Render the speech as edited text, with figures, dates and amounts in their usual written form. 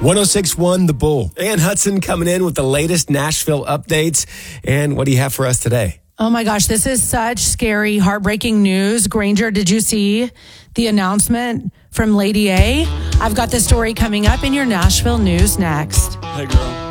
106.1 The Bull. And Hudson coming in with the latest Nashville updates. And what do you have for us today? Oh my gosh, this is such scary, heartbreaking news. Granger, did you see the announcement from Lady A? I've got the story coming up in your Nashville news next. Hey, girl.